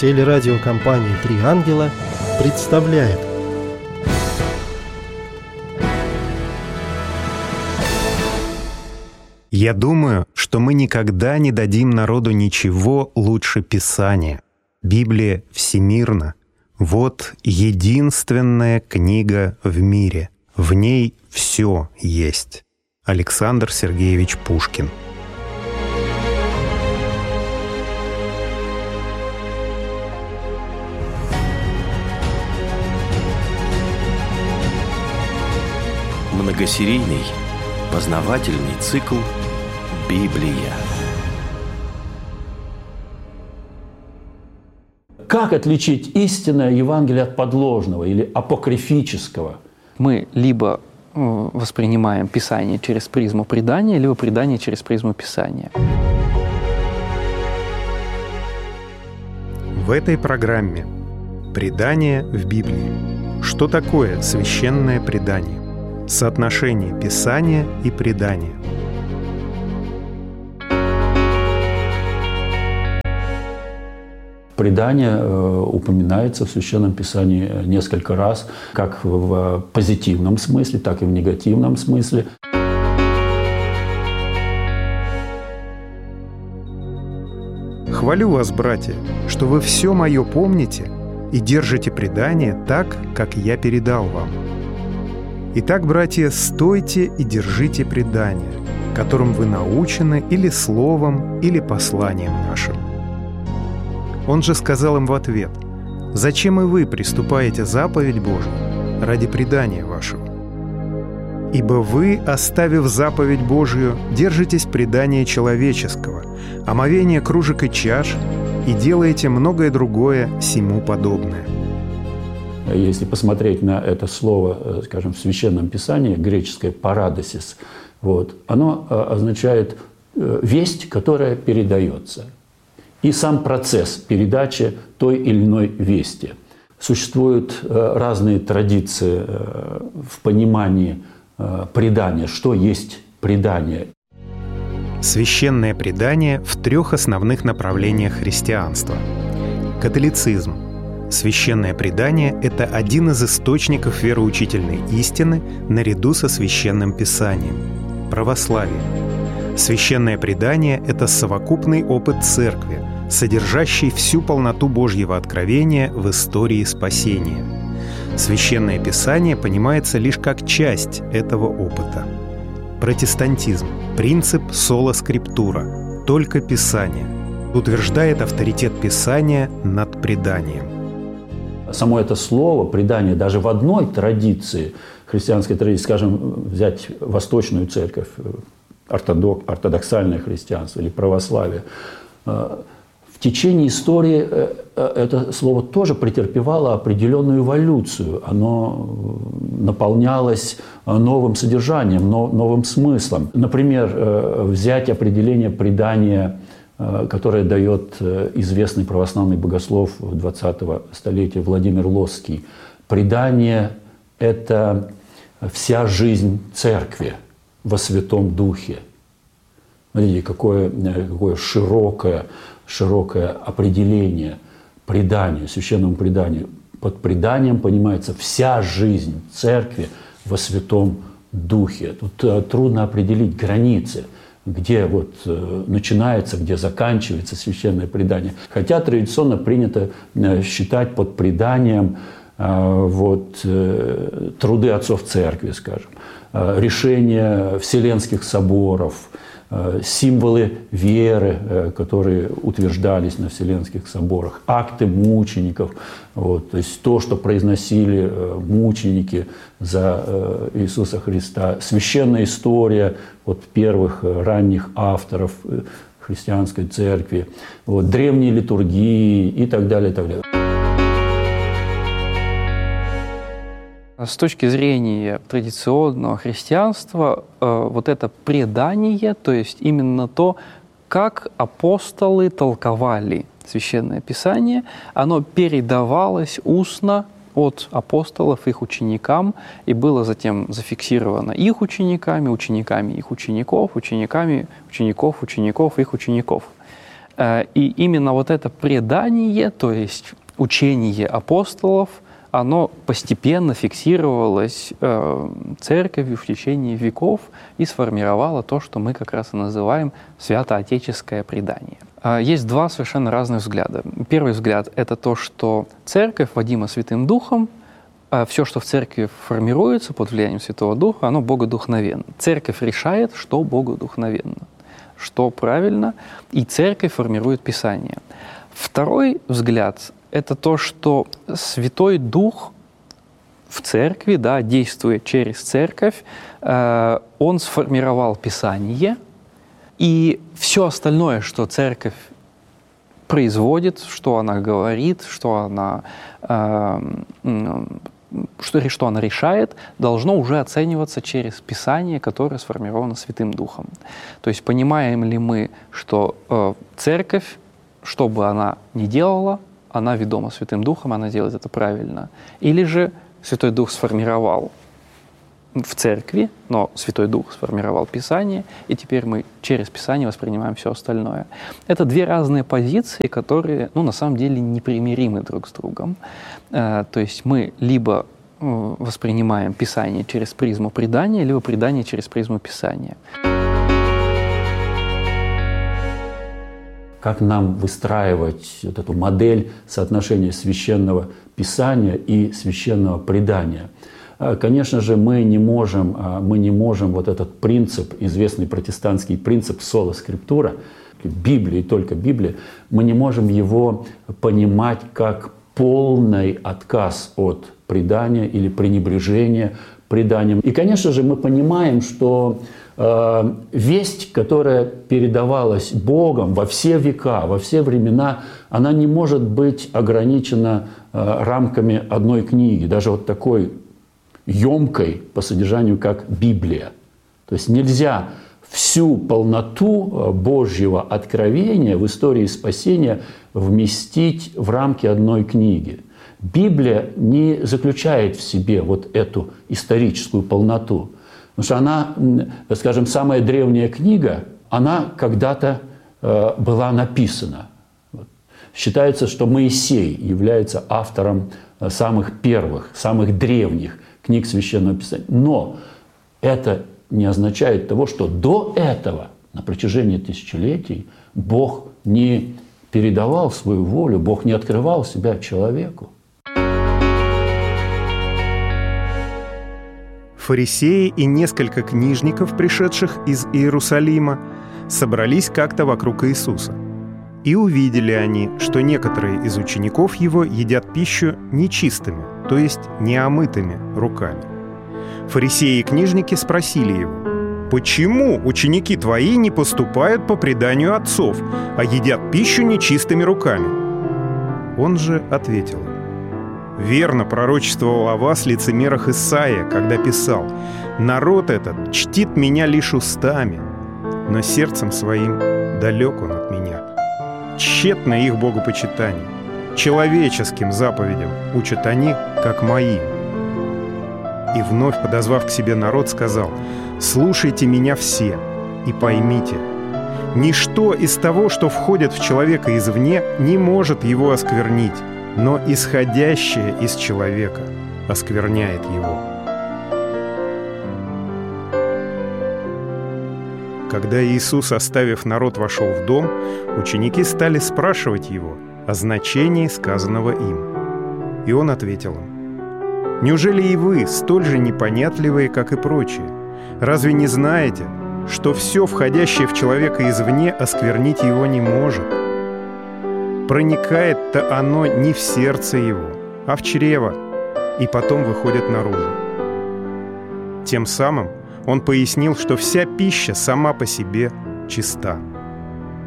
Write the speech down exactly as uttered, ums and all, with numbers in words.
Телерадиокомпания «Три ангела» представляет. Я думаю, что мы никогда не дадим народу ничего лучше Писания. Библия всемирна. Вот единственная книга в мире. В ней все есть. Александр Сергеевич Пушкин. Многосерийный познавательный цикл «Библия». Как отличить истинное Евангелие от подложного или апокрифического? Мы либо воспринимаем Писание через призму предания, либо предание через призму Писания. В этой программе «Предание в Библии». Что такое священное предание? Соотношение Писания и предания. Предание э, упоминается в Священном Писании несколько раз, как в позитивном смысле, так и в негативном смысле. Хвалю вас, братья, что вы все мое помните и держите предание так, как я передал вам. Итак, братья, стойте и держите предание, которым вы научены или словом, или посланием нашим. Он же сказал им в ответ: «Зачем и вы приступаете заповедь Божию ради предания вашего? Ибо вы, оставив заповедь Божию, держитесь предания человеческого, омовения кружек и чаш, и делаете многое другое сему подобное». Если посмотреть на это слово, скажем, в Священном Писании, греческое «парадосис», вот, оно означает «весть, которая передается». И сам процесс передачи той или иной вести. Существуют разные традиции в понимании предания, что есть предание. Священное предание в трех основных направлениях христианства. Католицизм. Священное предание – это один из источников вероучительной истины наряду со Священным Писанием. Православие. Священное предание – это совокупный опыт Церкви, содержащий всю полноту Божьего откровения в истории спасения. Священное Писание понимается лишь как часть этого опыта. Протестантизм. Принцип соло скриптура, только Писание, утверждает авторитет Писания над преданием. Само это слово «предание» даже в одной традиции, христианской традиции, скажем, взять Восточную Церковь, ортодок, ортодоксальное христианство или православие, в течение истории это слово тоже претерпевало определенную эволюцию. Оно наполнялось новым содержанием, новым смыслом. Например, взять определение предания, которое дает известный православный богослов двадцатого столетия Владимир Лосский. Предание – это вся жизнь Церкви во Святом Духе. Смотрите, какое, какое широкое, широкое определение преданию, священному преданию. Под преданием понимается вся жизнь Церкви во Святом Духе. Тут трудно определить границы, где вот начинается, где заканчивается священное предание. Хотя традиционно принято считать под преданием вот, труды отцов Церкви, скажем, решения вселенских соборов, символы веры, которые утверждались на Вселенских соборах, акты мучеников, вот, то есть то, что произносили мученики за Иисуса Христа, священная история вот, первых ранних авторов христианской церкви, вот, древние литургии и так далее, и так далее. С точки зрения традиционного христианства, вот это предание, то есть именно то, как апостолы толковали Священное Писание, оно передавалось устно от апостолов их ученикам и было затем зафиксировано их учениками, учениками их учеников, учениками учеников, учеников их учеников. И именно вот это предание, то есть учение апостолов, оно постепенно фиксировалось э, церковью в течение веков и сформировало то, что мы как раз и называем святоотеческое предание. Э, есть два совершенно разных взгляда. Первый взгляд — это то, что церковь, водима Святым Духом, э, все, что в церкви формируется под влиянием Святого Духа, оно богодухновенно. Церковь решает, что богодухновенно, что правильно, и церковь формирует Писание. Второй взгляд — это то, что Святой Дух в церкви, да, действуя через церковь, э, он сформировал Писание, и все остальное, что церковь производит, что она говорит, что она, э, что, что она решает, должно уже оцениваться через Писание, которое сформировано Святым Духом. То есть понимаем ли мы, что э, церковь, что бы она ни делала, она ведома Святым Духом, она делает это правильно. Или же Святой Дух сформировал в церкви, но Святой Дух сформировал Писание, и теперь мы через Писание воспринимаем все остальное. Это две разные позиции, которые, ну, на самом деле непримиримы друг с другом. То есть мы либо воспринимаем Писание через призму предания, либо предание через призму Писания. Как нам выстраивать вот эту модель соотношения священного писания и священного предания? Конечно же, мы не можем, мы не можем вот этот принцип, известный протестантский принцип сола скриптура, Библия и только Библия, мы не можем его понимать как полный отказ от предания или пренебрежения преданием. И, конечно же, мы понимаем, что э, весть, которая передавалась Богом во все века, во все времена, она не может быть ограничена э, рамками одной книги, даже вот такой емкой по содержанию, как Библия. То есть нельзя всю полноту Божьего откровения в истории спасения вместить в рамки одной книги. Библия не заключает в себе вот эту историческую полноту. Потому что она, скажем, самая древняя книга, она когда-то была написана. Считается, что Моисей является автором самых первых, самых древних книг Священного Писания. Но это не означает того, что до этого, на протяжении тысячелетий, Бог не передавал свою волю, Бог не открывал себя человеку. Фарисеи и несколько книжников, пришедших из Иерусалима, собрались как-то вокруг Иисуса. И увидели они, что некоторые из учеников Его едят пищу нечистыми, то есть неомытыми руками. Фарисеи и книжники спросили Его: «Почему ученики Твои не поступают по преданию отцов, а едят пищу нечистыми руками?» Он же ответил: «Верно пророчествовал о вас лицемерах Исаия, когда писал: „Народ этот чтит меня лишь устами, но сердцем своим далек он от меня. Тщетно их богопочитание, человеческим заповедям учат они, как моим». И вновь, подозвав к себе народ, сказал: «Слушайте меня все и поймите, ничто из того, что входит в человека извне, не может его осквернить, но исходящее из человека оскверняет его». Когда Иисус, оставив народ, вошел в дом, ученики стали спрашивать Его о значении сказанного им. И Он ответил им: «Неужели и вы столь же непонятливые, как и прочие? Разве не знаете, что все, входящее в человека извне, осквернить его не может? Проникает-то оно не в сердце его, а в чрево, и потом выходит наружу». Тем самым Он пояснил, что вся пища сама по себе чиста.